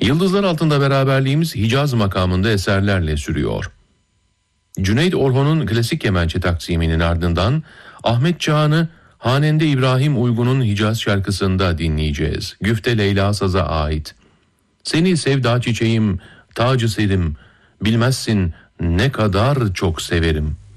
Yıldızlar altında beraberliğimiz Hicaz makamında eserlerle sürüyor. Cüneyt Orhon'un klasik kemençe taksiminin ardından Ahmet Çağan'ı Hanende İbrahim Uygun'un Hicaz şarkısında dinleyeceğiz. Güfte Leyla Saz'a ait. Seni sevda çiçeğim, tacı serim, bilmezsin ne kadar çok severim.